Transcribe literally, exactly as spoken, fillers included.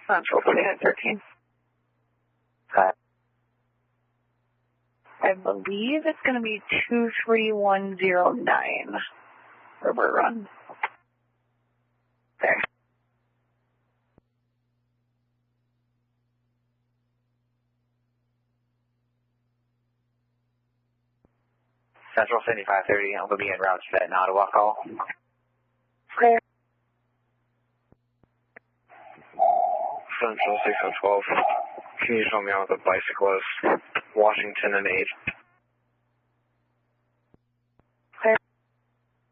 Central forty-nine thirteen. Hi. I believe it's going to be two three one zero nine. River Run. There. Central seventy-five thirty, I'm going to be en route to that Ottawa call. Clear. Central six oh twelve, can you show me out with a bicyclist, Washington and eight?